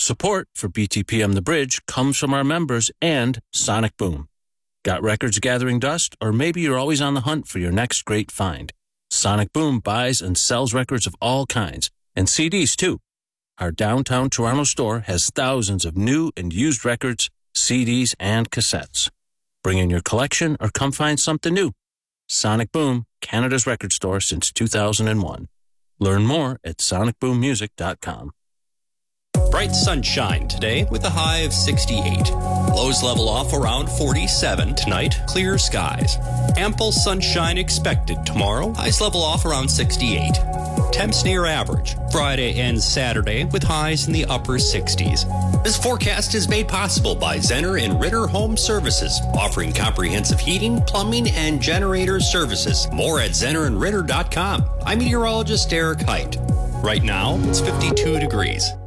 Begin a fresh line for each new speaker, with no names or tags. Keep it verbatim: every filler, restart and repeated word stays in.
Support for B T P M The Bridge comes from our members and Sonic Boom. Got records gathering dust, or maybe you're always on the hunt for your next great find? Sonic Boom buys and sells records of all kinds, and C Ds too. Our downtown Toronto store has thousands of new and used records, C Ds, and cassettes. Bring in your collection or come find something new. Sonic Boom, Canada's record store since two thousand one. Learn more at sonic boom music dot com.
Bright sunshine today with a high of sixty-eight. Lows level off around forty-seven. Tonight, clear skies. Ample sunshine expected tomorrow. Highs level off around sixty-eight. Temps near average. Friday and Saturday with highs in the upper sixties. This forecast is made possible by Zenner and Ritter Home Services, offering comprehensive heating, plumbing, and generator services. More at zenner and ritter dot com. I'm meteorologist Eric Height. Right now, it's fifty-two degrees.